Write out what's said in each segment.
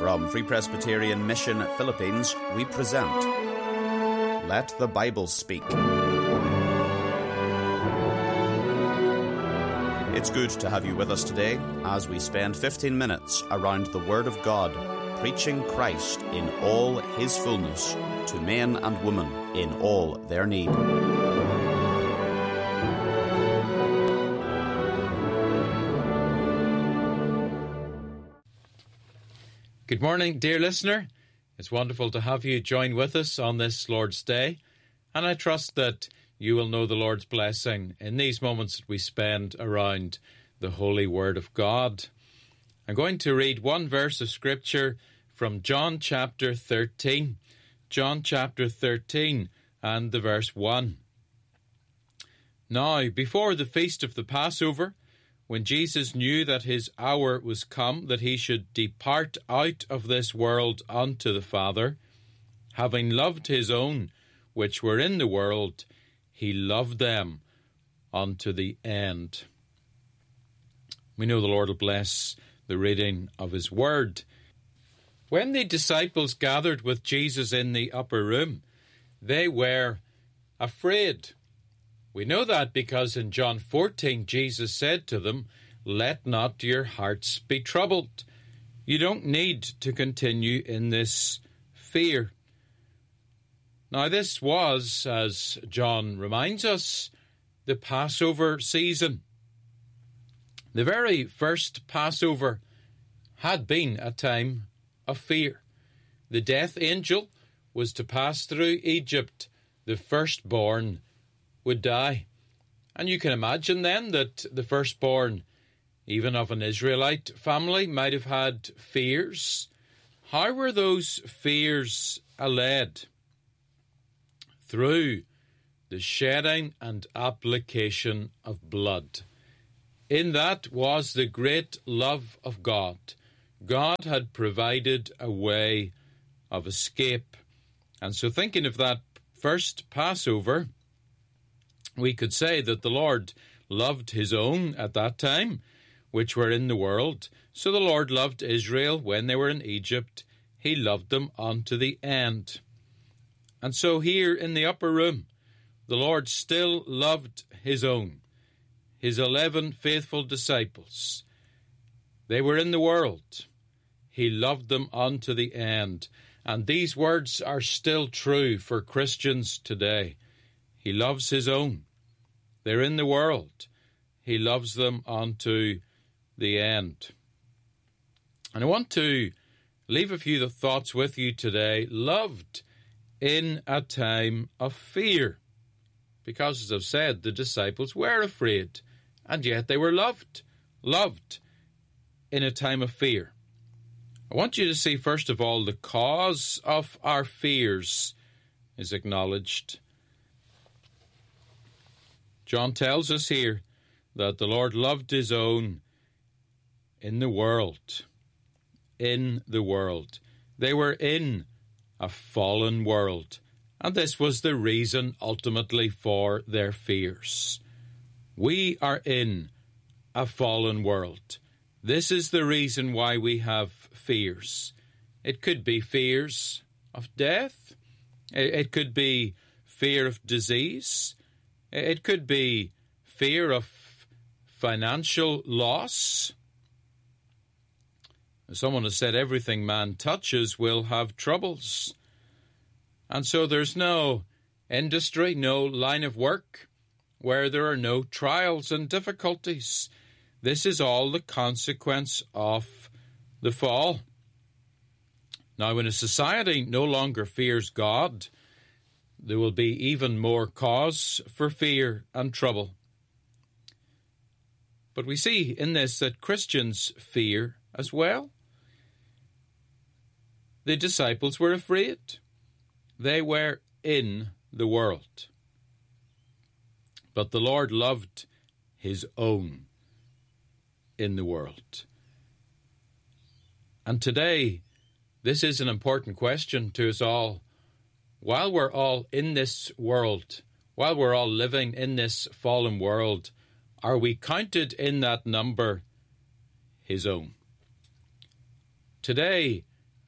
From Free Presbyterian Mission, Philippines, we present Let the Bible Speak. It's good to have you with us today as we spend 15 minutes around the Word of God, preaching Christ in all His fullness to men and women in all their need. Good morning, dear listener. It's wonderful to have you join with us on this Lord's Day, and I trust that you will know the Lord's blessing in these moments that we spend around the Holy Word of God. I'm going to read one verse of Scripture from John chapter 13. John chapter 13 and the verse 1. Now, before the feast of the Passover, when Jesus knew that his hour was come, that he should depart out of this world unto the Father, having loved his own which were in the world, he loved them unto the end. We know the Lord will bless the reading of his word. When the disciples gathered with Jesus in the upper room, they were afraid. We know that because in John 14, Jesus said to them, "Let not your hearts be troubled." You don't need to continue in this fear. Now, this was, as John reminds us, the Passover season. The very first Passover had been a time of fear. The death angel was to pass through Egypt. The firstborn would die. And you can imagine then that the firstborn, even of an Israelite family, might have had fears. How were those fears allayed? Through the shedding and application of blood. In that was the great love of God. God had provided a way of escape. And so thinking of that first Passover, we could say that the Lord loved his own at that time, which were in the world. So the Lord loved Israel when they were in Egypt. He loved them unto the end. And so here in the upper room, the Lord still loved his own, his 11 faithful disciples. They were in the world. He loved them unto the end. And these words are still true for Christians today. He loves his own. They're in the world. He loves them unto the end. And I want to leave a few thoughts with you today. Loved in a time of fear. Because, as I've said, the disciples were afraid, and yet they were loved. Loved in a time of fear. I want you to see, first of all, the cause of our fears is acknowledged. John tells us here that the Lord loved his own in the world. In the world. They were in a fallen world, and this was the reason ultimately for their fears. We are in a fallen world. This is the reason why we have fears. It could be fears of death. It could be fear of disease. It could be fear of financial loss. Someone has said everything man touches will have troubles. And so there's no industry, no line of work where there are no trials and difficulties. This is all the consequence of the fall. Now, when a society no longer fears God, there will be even more cause for fear and trouble. But we see in this that Christians fear as well. The disciples were afraid. They were in the world. But the Lord loved his own in the world. And today, this is an important question to us all. While we're all in this world, while we're all living in this fallen world, are we counted in that number his own? Today,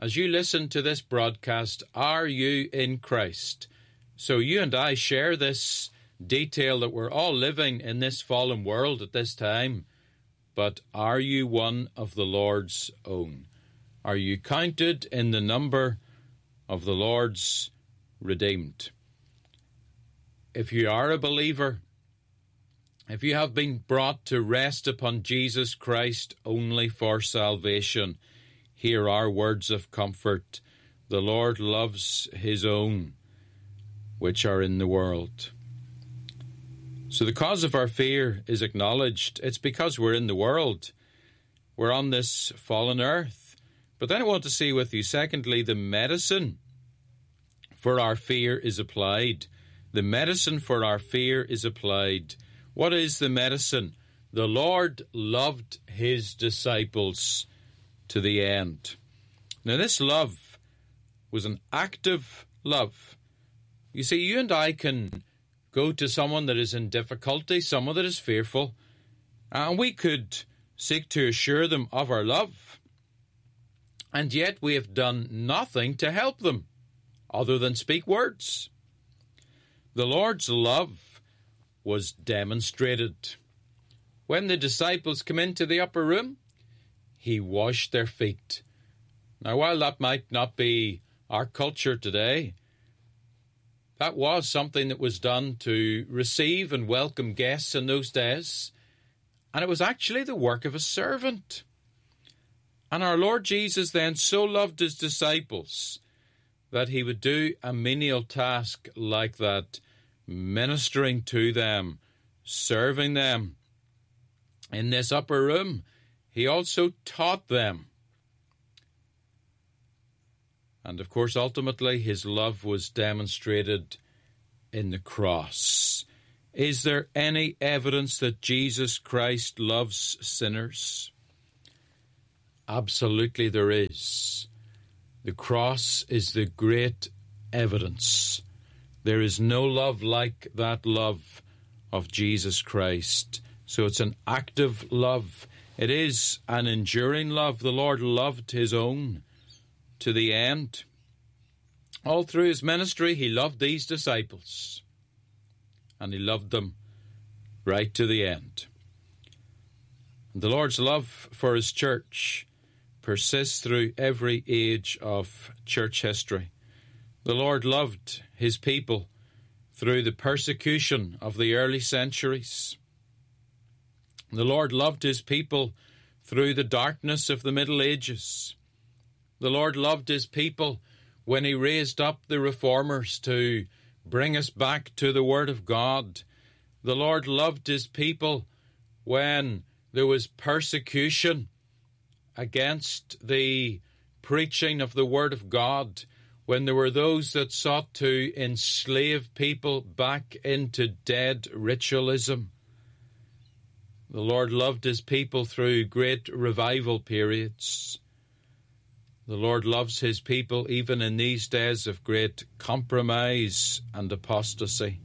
as you listen to this broadcast, are you in Christ? So you and I share this detail that we're all living in this fallen world at this time, but are you one of the Lord's own? Are you counted in the number of the Lord's redeemed? If you are a believer, if you have been brought to rest upon Jesus Christ only for salvation, here are words of comfort. The Lord loves his own, which are in the world. So the cause of our fear is acknowledged. It's because we're in the world. We're on this fallen earth. But then I want to see with you, secondly, the medicine for our fear is applied. The medicine for our fear is applied. What is the medicine? The Lord loved his disciples to the end. Now, this love was an active love. You see, you and I can go to someone that is in difficulty, someone that is fearful, and we could seek to assure them of our love. And yet we have done nothing to help them other than speak words. The Lord's love was demonstrated. When the disciples came into the upper room, he washed their feet. Now, while that might not be our culture today, that was something that was done to receive and welcome guests in those days. And it was actually the work of a servant. And our Lord Jesus then so loved his disciples that he would do a menial task like that, ministering to them, serving them. In this upper room, he also taught them. And of course, ultimately, his love was demonstrated in the cross. Is there any evidence that Jesus Christ loves sinners? Absolutely there is. The cross is the great evidence. There is no love like that love of Jesus Christ. So it's an active love. It is an enduring love. The Lord loved his own to the end. All through his ministry, he loved these disciples. And he loved them right to the end. The Lord's love for his church persists through every age of church history. The Lord loved his people through the persecution of the early centuries. The Lord loved his people through the darkness of the Middle Ages. The Lord loved his people when he raised up the reformers to bring us back to the Word of God. The Lord loved his people when there was persecution against the preaching of the Word of God, when there were those that sought to enslave people back into dead ritualism. The Lord loved his people through great revival periods. The Lord loves his people even in these days of great compromise and apostasy.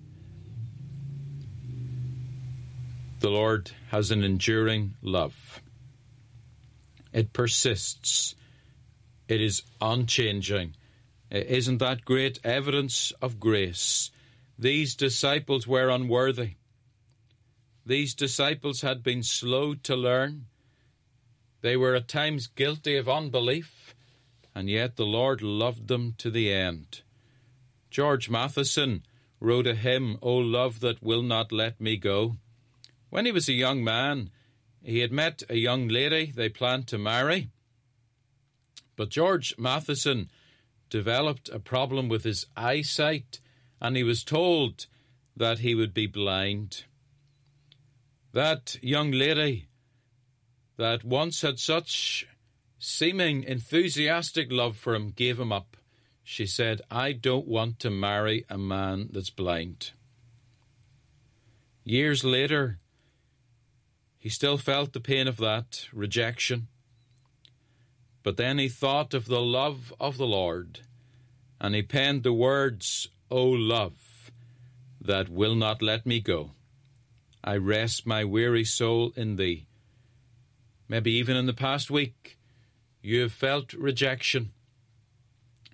The Lord has an enduring love. It persists. It is unchanging. Isn't that great evidence of grace? These disciples were unworthy. These disciples had been slow to learn. They were at times guilty of unbelief, and yet the Lord loved them to the end. George Matheson wrote a hymn, "O Love That Will Not Let Me Go." When he was a young man, he had met a young lady they planned to marry. But George Matheson developed a problem with his eyesight, and he was told that he would be blind. That young lady that once had such seeming enthusiastic love for him gave him up. She said, "I don't want to marry a man that's blind." Years later, he still felt the pain of that rejection. But then he thought of the love of the Lord, and he penned the words, "O love that will not let me go. I rest my weary soul in thee." Maybe even in the past week, you have felt rejection.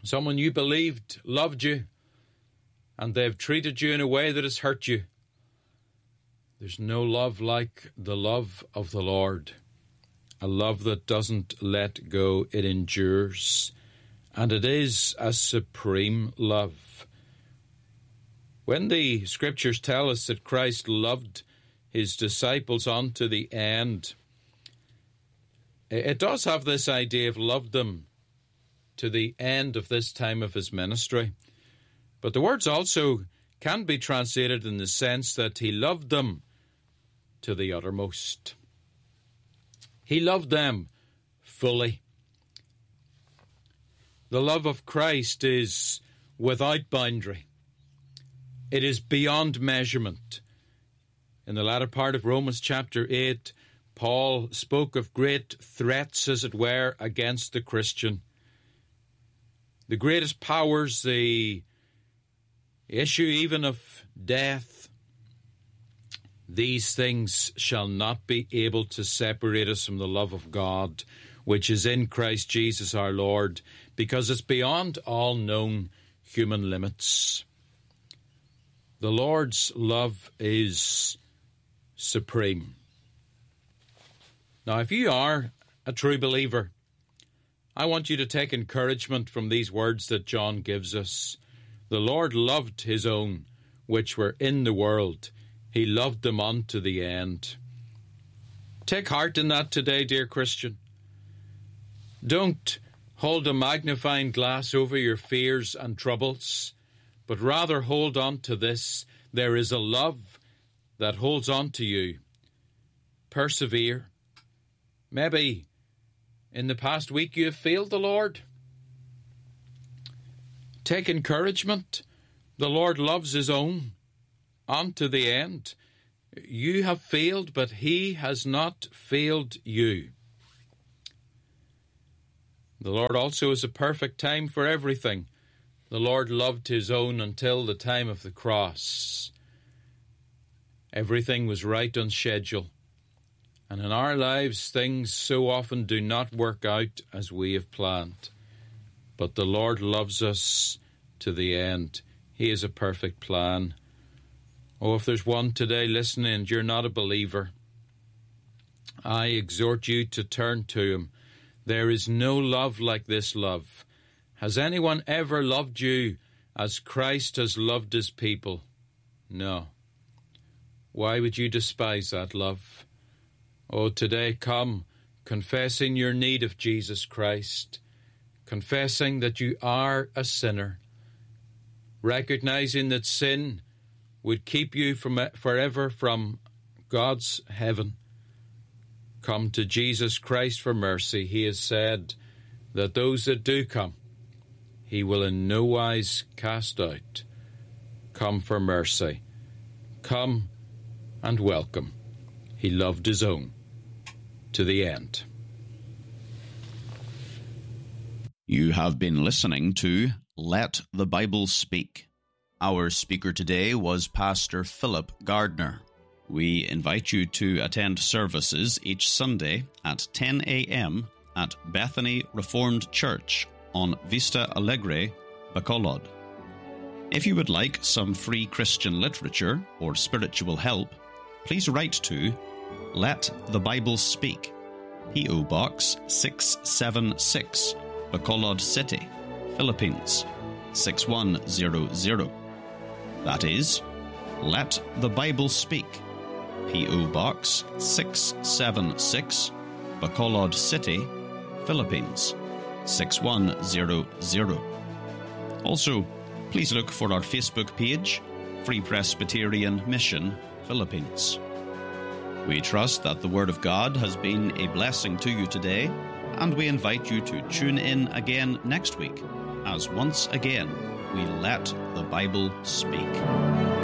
someone you believed loved you, and they've treated you in a way that has hurt you. There's no love like the love of the Lord, a love that doesn't let go, it endures, and it is a supreme love. When the Scriptures tell us that Christ loved his disciples unto the end, it does have this idea of loved them to the end of this time of his ministry. But the words also can be translated in the sense that he loved them to the uttermost. He loved them fully. The love of Christ is without boundary. It is beyond measurement. In the latter part of Romans chapter 8, Paul spoke of great threats, as it were, against the Christian. The greatest powers, the issue even of death, these things shall not be able to separate us from the love of God, which is in Christ Jesus our Lord, because it's beyond all known human limits. The Lord's love is supreme. Now, if you are a true believer, I want you to take encouragement from these words that John gives us. The Lord loved his own, which were in the world. He loved them unto the end. Take heart in that today, dear Christian. Don't hold a magnifying glass over your fears and troubles, but rather hold on to this. There is a love that holds on to you. Persevere. Maybe in the past week you have failed the Lord. Take encouragement. The Lord loves his own unto the end. You have failed, but he has not failed you. The Lord also is a perfect time for everything. The Lord loved his own until the time of the cross. Everything was right on schedule. And in our lives, things so often do not work out as we have planned. But the Lord loves us to the end. He has a perfect plan. Oh, if there's one today listening and you're not a believer, I exhort you to turn to him. There is no love like this love. Has anyone ever loved you as Christ has loved his people? No. Why would you despise that love? Oh, today come, confessing your need of Jesus Christ, confessing that you are a sinner, recognizing that sin would keep you forever from God's heaven. Come to Jesus Christ for mercy. He has said that those that do come, he will in no wise cast out. Come for mercy. Come and welcome. He loved his own to the end. You have been listening to Let the Bible Speak. Our speaker today was Pastor Philip Gardner. We invite you to attend services each Sunday at 10 a.m. at Bethany Reformed Church on Vista Alegre, Bacolod. If you would like some free Christian literature or spiritual help, please write to Let the Bible Speak, P.O. Box 676, Bacolod City, Philippines 6100. That is, Let the Bible Speak, P.O. Box 676, Bacolod City, Philippines 6100. Also, please look for our Facebook page, Free Presbyterian Mission, Philippines. We trust that the Word of God has been a blessing to you today, and we invite you to tune in again next week, as once again we let the Bible speak.